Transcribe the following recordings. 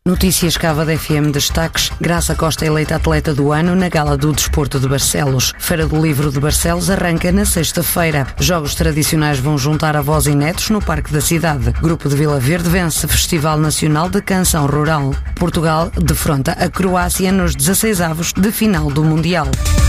Notícias Cava da FM destaques. Graça Costa eleita atleta do ano na Gala do Desporto de Barcelos. Feira do Livro de Barcelos arranca na sexta-feira. Jogos tradicionais vão juntar avós e netos no Parque da Cidade. Grupo de Vila Verde vence Festival Nacional de Canção Rural. Portugal defronta a Croácia nos 16avos de final do Mundial.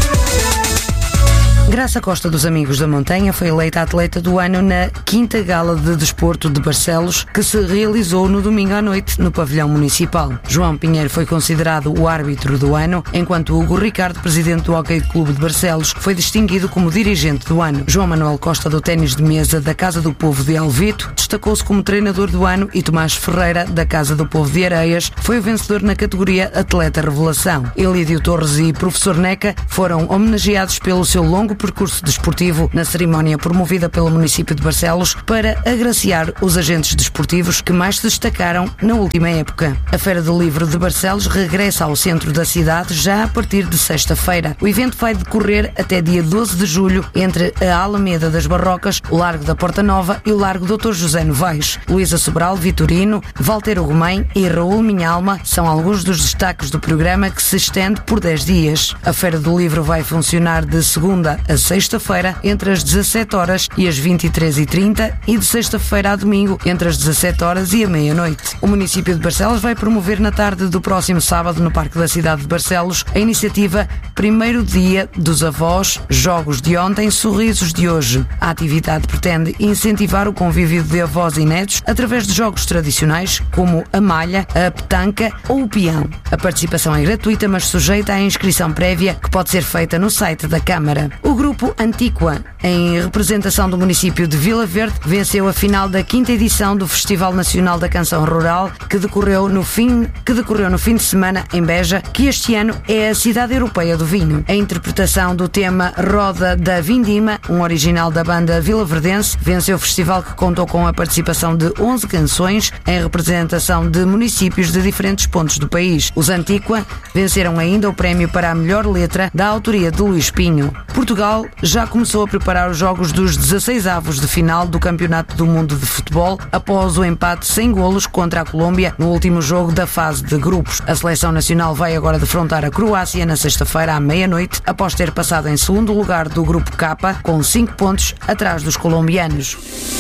Graça Costa dos Amigos da Montanha foi eleita atleta do ano na 5ª Gala de Desporto de Barcelos, que se realizou no domingo à noite no pavilhão municipal. João Pinheiro foi considerado o árbitro do ano, enquanto Hugo Ricardo, presidente do Hockey Clube de Barcelos, foi distinguido como dirigente do ano. João Manuel Costa, do ténis de mesa da Casa do Povo de Alvito, destacou-se como treinador do ano, e Tomás Ferreira, da Casa do Povo de Areias, foi o vencedor na categoria Atleta Revelação. Elídio Torres e Professor Neca foram homenageados pelo seu longo percurso desportivo na cerimónia promovida pelo município de Barcelos para agraciar os agentes desportivos que mais se destacaram na última época. A Feira do Livro de Barcelos regressa ao centro da cidade já a partir de sexta-feira. O evento vai decorrer até dia 12 de julho entre a Alameda das Barrocas, o Largo da Porta Nova e o Largo Dr. José Novaes. Luísa Sobral, Vitorino, Walter Ugumem e Raul Minhalma são alguns dos destaques do programa, que se estende por 10 dias. A Feira do Livro vai funcionar de segunda a sexta-feira entre as 17 horas e as 23h30 e de sexta-feira a domingo entre as 17 horas e a meia-noite. O município de Barcelos vai promover na tarde do próximo sábado no Parque da Cidade de Barcelos a iniciativa Primeiro Dia dos Avós, Jogos de Ontem, Sorrisos de Hoje. A atividade pretende incentivar o convívio de avós e netos através de jogos tradicionais como a malha, a petanca ou o peão. A participação é gratuita, mas sujeita à inscrição prévia, que pode ser feita no site da Câmara. O grupo Antíqua, em representação do município de Vila Verde, venceu a final da 5ª edição do Festival Nacional da Canção Rural, que decorreu no fim de semana em Beja, que este ano é a cidade europeia do vinho. A interpretação do tema Roda da Vindima, um original da banda vilaverdense, venceu o festival, que contou com a participação de 11 canções em representação de municípios de diferentes pontos do país. Os Antíqua venceram ainda o prémio para a melhor letra, da autoria de Luís Pinho. Portugal já começou a preparar os jogos dos 16avos de final do Campeonato do Mundo de Futebol após o empate sem golos contra a Colômbia no último jogo da fase de grupos. A seleção nacional vai agora defrontar a Croácia na sexta-feira à meia-noite, após ter passado em segundo lugar do grupo K, com 5 pontos atrás dos colombianos.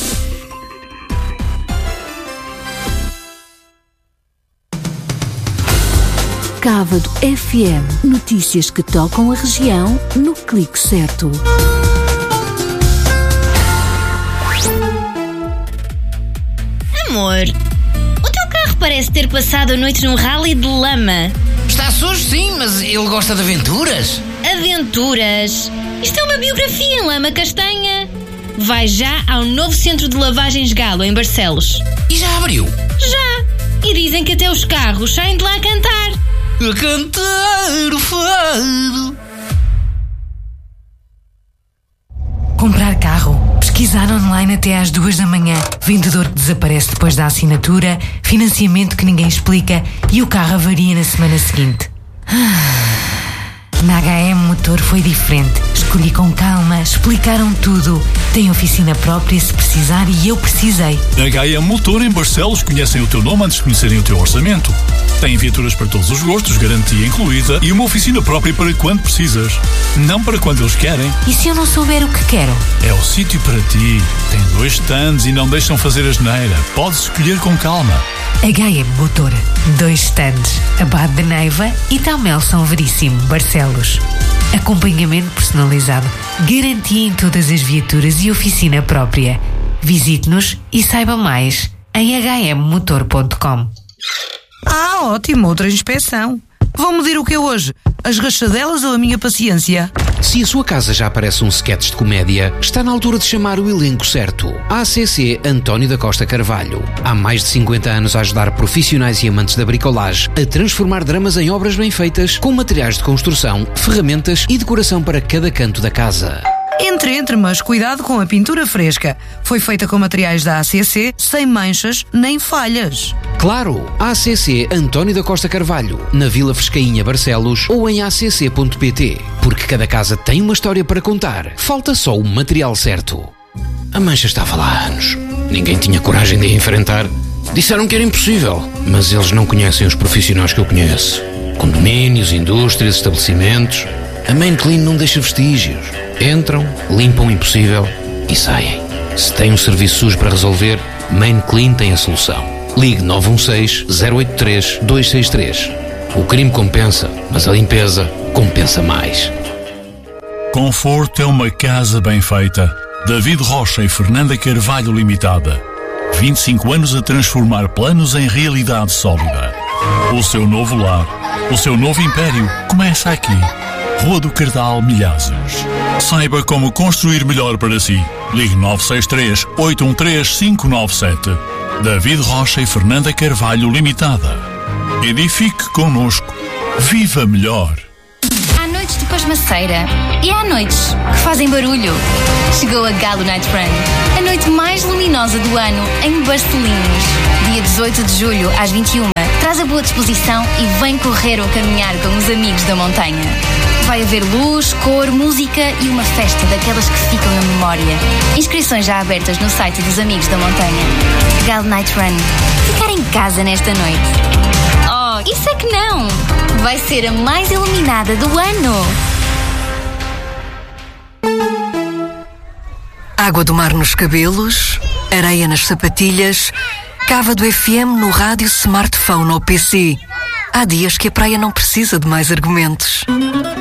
Cávado FM. Notícias que tocam a região no clique certo. Amor, o teu carro parece ter passado a noite num rally de lama. Está sujo, sim, mas ele gosta de aventuras. Aventuras? Isto é uma biografia em lama castanha. Vai já ao novo centro de lavagens Galo, em Barcelos. E já abriu? Já. E dizem que até os carros saem de lá a cantar. A cantar o fado. Comprar carro, pesquisar online até às 2 da manhã, vendedor que desaparece depois da assinatura, financiamento que ninguém explica e o carro avaria na semana seguinte. Na HM Motor foi diferente. Escolhi com calma, explicaram tudo. Tem oficina própria se precisar e eu precisei. HM Motor em Barcelos conhecem o teu nome antes de conhecerem o teu orçamento. Tem viaturas para todos os gostos, garantia incluída e uma oficina própria para quando precisas. Não para quando eles querem. E se eu não souber o que quero? É o sítio para ti. Tem 2 stands e não deixam fazer asneira. Podes escolher com calma. HM Motor. 2 stands. Abade de Neiva e Tamel São Veríssimo, Barcelos. Acompanhamento personalizado. Garantia em todas as viaturas e oficina própria. Visite-nos e saiba mais em hmmotor.com. Ótimo, outra inspeção. Vão medir o que é hoje? As rachadelas ou a minha paciência? Se a sua casa já parece um sketch de comédia, está na altura de chamar o elenco certo. ACC António da Costa Carvalho. Há mais de 50 anos a ajudar profissionais e amantes da bricolagem a transformar dramas em obras bem feitas, com materiais de construção, ferramentas e decoração para cada canto da casa. Entre, mas cuidado com a pintura fresca. Foi feita com materiais da ACC, sem manchas nem falhas. Claro, ACC António da Costa Carvalho, na Vila Frescainha, Barcelos, ou em acc.pt. Porque cada casa tem uma história para contar. Falta só o material certo. A mancha estava lá há anos. Ninguém tinha coragem de a enfrentar. Disseram que era impossível, mas eles não conhecem os profissionais que eu conheço. Condomínios, indústrias, estabelecimentos. A Main Clean não deixa vestígios. Entram, limpam o impossível e saem. Se tem um serviço sujo para resolver, Main Clean tem a solução. Ligue 916-083-263. O crime compensa, mas a limpeza compensa mais. Conforto é uma casa bem feita. David Rocha e Fernanda Carvalho Limitada. 25 anos a transformar planos em realidade sólida. O seu novo lar, o seu novo império começa aqui. Rua do Cardal, Milhazes. Saiba como construir melhor para si. Ligue 963-813-597. David Rocha e Fernanda Carvalho Limitada. Edifique connosco. Viva melhor. Há noites de pasmaceira e há noites que fazem barulho. Chegou a Galo Night Run, a noite mais luminosa do ano em Barcelinhos. Dia 18 de julho, às 21h. Traz a boa disposição e vem correr ou caminhar com os amigos da montanha. Vai haver luz, cor, música e uma festa daquelas que ficam na memória. Inscrições já abertas no site dos Amigos da Montanha. Galo Night Run. Ficar em casa nesta noite. Oh, isso é que não! Vai ser a mais iluminada do ano. Água do mar nos cabelos, areia nas sapatilhas, Cava do FM no rádio, smartphone ou PC. Há dias que a praia não precisa de mais argumentos.